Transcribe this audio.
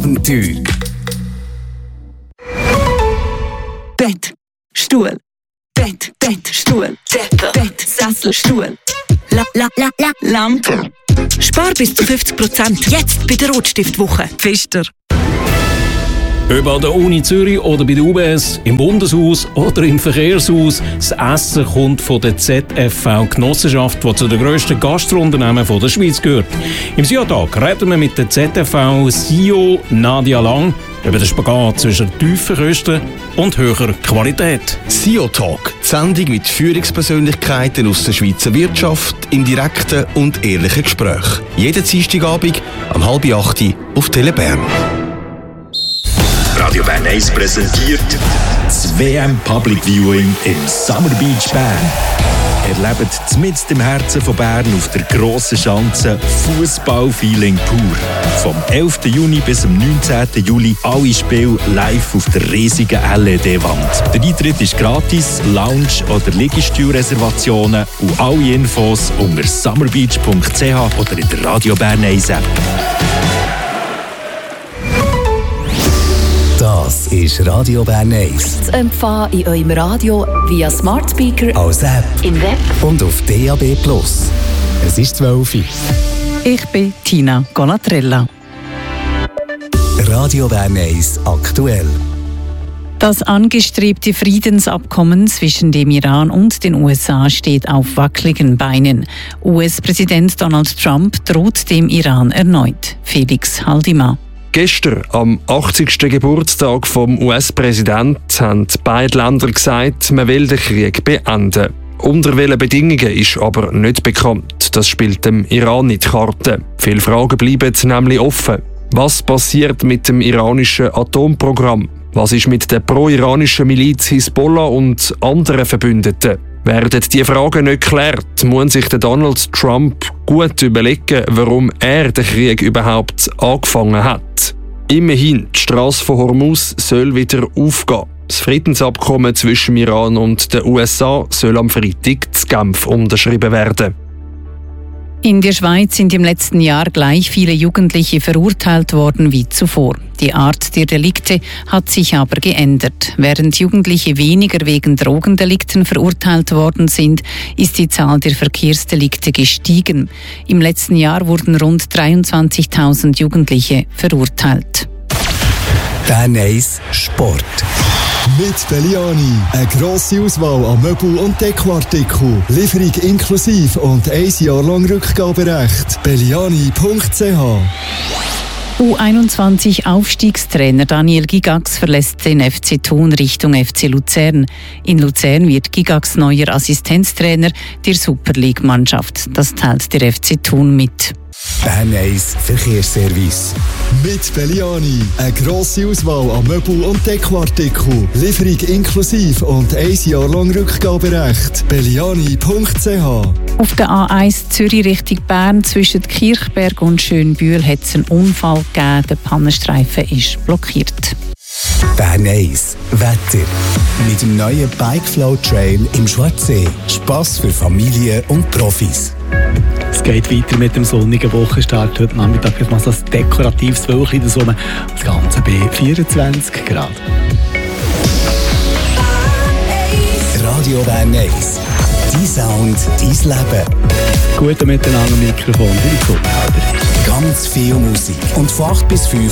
Abenteuer. Bett, Stuhl. Bett, Stuhl. Bett, Sessel, Stuhl. Lampe. Spar bis zu 50%. Jetzt bei der Rotstiftwoche. Pfister. Ob an der Uni Zürich oder bei der UBS, im Bundeshaus oder im Verkehrshaus, das Essen kommt von der ZFV-Genossenschaft, die zu den grössten Gastrounternehmen der Schweiz gehört. Im SIO-Tag reden wir mit der ZFV-CEO Nadia Lang über den Spagat zwischen tiefen Kosten und höherer Qualität. SIO-Talk, die Sendung mit Führungspersönlichkeiten aus der Schweizer Wirtschaft in direkten und ehrlichen Gesprächen. Jeden Dienstagabend um 7:30 auf Tele Bern. Radio Bern 1 präsentiert das WM Public Viewing im Summer Beach Bern. Erlebt mitten im Herzen von Bern auf der grossen Schanze Fußball-Feeling pur. Vom 11. Juni bis zum 19. Juli alle Spiele live auf der riesigen LED-Wand. Der Eintritt ist gratis, Lounge- oder Liegestuhlreservationen und alle Infos unter summerbeach.ch oder in der Radio Bern 1 App. Das ist Radio Bern 1. Zu empfangen in eurem Radio via Smart Speaker, Als App im Web und auf DAB+. Es ist 12 Uhr. Ich bin Tina Golatrella. Radio Bern 1 aktuell. Das angestrebte Friedensabkommen zwischen dem Iran und den USA steht auf wackeligen Beinen. US-Präsident Donald Trump droht dem Iran erneut. Felix Haldima. Gestern, am 80. Geburtstag vom US-Präsidenten, haben beide Länder gesagt, man will den Krieg beenden. Unter welchen Bedingungen ist aber nicht bekannt. Das spielt dem Iran in die Karten. Viele Fragen bleiben nämlich offen. Was passiert mit dem iranischen Atomprogramm? Was ist mit der pro-iranischen Miliz Hisbollah und anderen Verbündeten? Werden diese Fragen nicht geklärt, muss sich Donald Trump gut überlegen, warum er den Krieg überhaupt angefangen hat. Immerhin, die Strasse von Hormuz soll wieder aufgehen. Das Friedensabkommen zwischen Iran und den USA soll am Freitag in Genf unterschrieben werden. In der Schweiz sind im letzten Jahr gleich viele Jugendliche verurteilt worden wie zuvor. Die Art der Delikte hat sich aber geändert. Während Jugendliche weniger wegen Drogendelikten verurteilt worden sind, ist die Zahl der Verkehrsdelikte gestiegen. Im letzten Jahr wurden rund 23.000 Jugendliche verurteilt. Bern 1 Sport. Mit Belliani. Eine grosse Auswahl an Möbel- und Dekoartikeln. Lieferung inklusive und 1 Jahr lang Rückgaberecht. Belliani.ch. U21-Aufstiegstrainer Daniel Gigax verlässt den FC Thun Richtung FC Luzern. In Luzern wird Gigax neuer Assistenztrainer der Super League-Mannschaft. Das teilt der FC Thun mit. Bern 1 Verkehrsservice. Mit Belliani. Eine grosse Auswahl an Möbel- und Dekoartikeln. Lieferung inklusive und 1 Jahr lang Rückgaberecht. Belliani.ch. Auf der A1 Zürich Richtung Bern zwischen Kirchberg und Schönbühl hat es einen Unfall gegeben. Der Pannenstreifen ist blockiert. Bern 1 Wetter. Mit dem neuen Bikeflow Trail im Schwarzsee. Spass für Familien und Profis. Es geht weiter mit dem sonnigen Wochenstart. Heute Nachmittag wird man so ein dekoratives Wölkchen in der Sonne. Das Ganze bei 24 Grad. Radio Bern 1. Dein Sound, dein Leben. Guten Miteinander am Mikrofon, wie die Ganz viel Musik. Und von 8 bis 5